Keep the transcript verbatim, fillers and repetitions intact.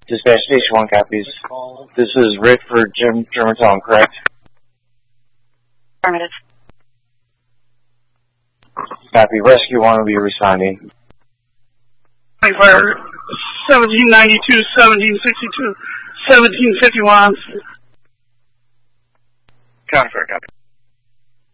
Dispatch Station one copies. This is Rick for Jim Germantown, correct? Affirmative. Copy. Rescue one will be responding. Fire seventeen ninety-two, seventeen sixty-two, seventeen fifty-one. Counter fire, copy.